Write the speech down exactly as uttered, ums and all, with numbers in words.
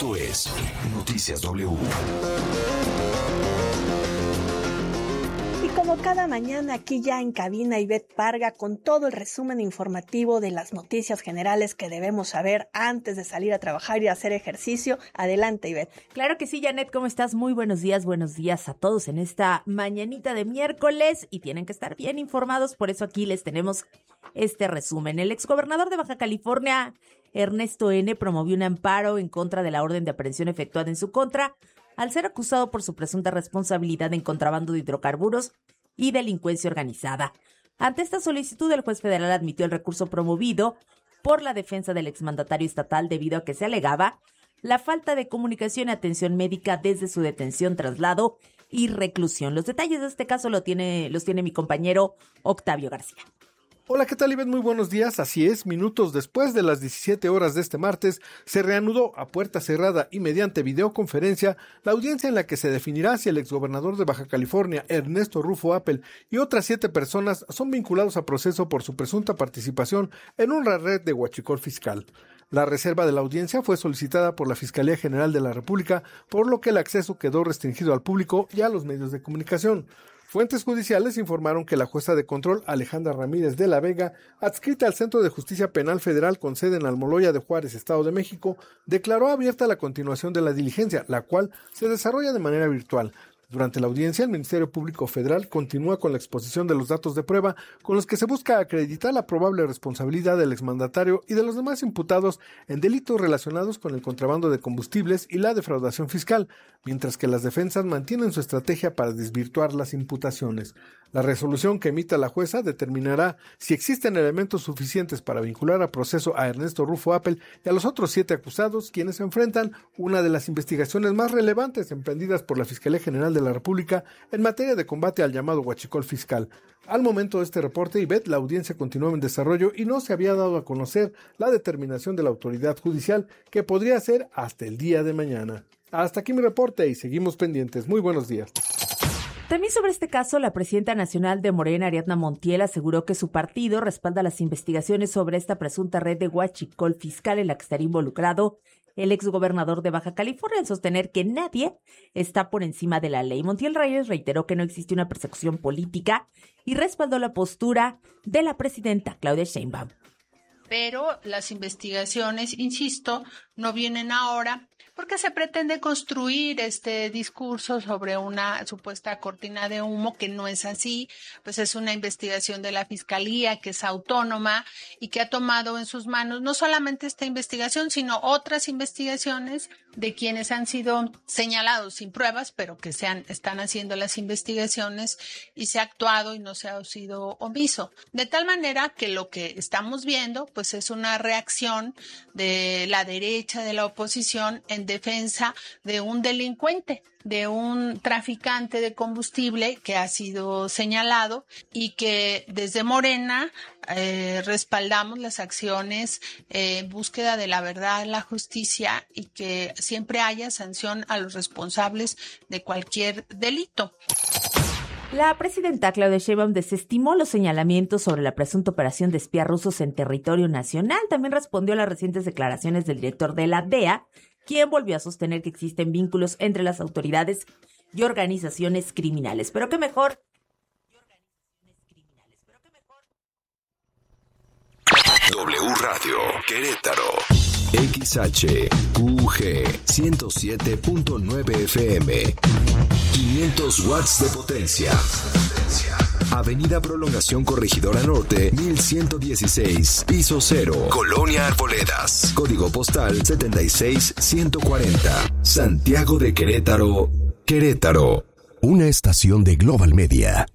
Esto es Noticias W. Y como cada mañana, aquí ya en cabina Ivette Parga con todo el resumen informativo de las noticias generales que debemos saber antes de salir a trabajar y hacer ejercicio. Adelante, Ivette. Claro que sí, Janet, ¿cómo estás? Muy buenos días, buenos días a todos en esta mañanita de miércoles y tienen que estar bien informados, por eso aquí les tenemos este resumen. El exgobernador de Baja California, Ernesto N., promovió un amparo en contra de la orden de aprehensión efectuada en su contra al ser acusado por su presunta responsabilidad en contrabando de hidrocarburos y delincuencia organizada. Ante esta solicitud, el juez federal admitió el recurso promovido por la defensa del exmandatario estatal debido a que se alegaba la falta de comunicación y atención médica desde su detención, traslado y reclusión. Los detalles de este caso lo tiene, los tiene mi compañero Octavio García. Hola, ¿qué tal, Ivette? Muy buenos días. Así es, minutos después de las diecisiete horas de este martes, se reanudó a puerta cerrada y mediante videoconferencia la audiencia en la que se definirá si el exgobernador de Baja California, Ernesto Rufo Appel, y otras siete personas son vinculados a proceso por su presunta participación en una red de huachicol fiscal. La reserva de la audiencia fue solicitada por la Fiscalía General de la República, por lo que el acceso quedó restringido al público y a los medios de comunicación. Fuentes judiciales informaron que la jueza de control Alejandra Ramírez de la Vega, adscrita al Centro de Justicia Penal Federal con sede en Almoloya de Juárez, Estado de México, declaró abierta la continuación de la diligencia, la cual se desarrolla de manera virtual. Durante la audiencia, el Ministerio Público Federal continúa con la exposición de los datos de prueba con los que se busca acreditar la probable responsabilidad del exmandatario y de los demás imputados en delitos relacionados con el contrabando de combustibles y la defraudación fiscal, mientras que las defensas mantienen su estrategia para desvirtuar las imputaciones. La resolución que emita la jueza determinará si existen elementos suficientes para vincular a proceso a Ernesto Rufo Appel y a los otros siete acusados, quienes enfrentan una de las investigaciones más relevantes emprendidas por la Fiscalía General de la República en materia de combate al llamado huachicol fiscal. Al momento de este reporte, Ivette, la audiencia continúa en desarrollo y no se había dado a conocer la determinación de la autoridad judicial, que podría ser hasta el día de mañana. Hasta aquí mi reporte y seguimos pendientes. Muy buenos días. También sobre este caso, la presidenta nacional de Morena, Ariadna Montiel, aseguró que su partido respalda las investigaciones sobre esta presunta red de huachicol fiscal en la que estaría involucrado el exgobernador de Baja California, al sostener que nadie está por encima de la ley. Montiel Reyes reiteró que no existe una persecución política y respaldó la postura de la presidenta Claudia Sheinbaum. Pero las investigaciones, insisto, no vienen ahora porque se pretende construir este discurso sobre una supuesta cortina de humo que no es así, pues es una investigación de la Fiscalía que es autónoma y que ha tomado en sus manos no solamente esta investigación, sino otras investigaciones de quienes han sido señalados sin pruebas, pero que se han, están haciendo las investigaciones y se ha actuado y no se ha sido omiso. De tal manera que lo que estamos viendo pues es una reacción de la derecha, de la oposición, en defensa de un delincuente, de un traficante de combustible que ha sido señalado y que desde Morena eh, respaldamos las acciones eh, en búsqueda de la verdad, la justicia y que siempre haya sanción a los responsables de cualquier delito. La presidenta Claudia Sheinbaum desestimó los señalamientos sobre la presunta operación de espías rusos en territorio nacional. También respondió a las recientes declaraciones del director de la D E A, quien volvió a sostener que existen vínculos entre las autoridades y organizaciones criminales. Pero qué mejor. W Radio Querétaro. X H U G ciento siete punto nueve F M. quinientos watts de potencia. Avenida Prolongación Corregidora Norte, mil ciento dieciséis, piso cero, Colonia Arboledas. Código postal setenta y seis ciento cuarenta. Santiago de Querétaro, Querétaro. Una estación de Global Media.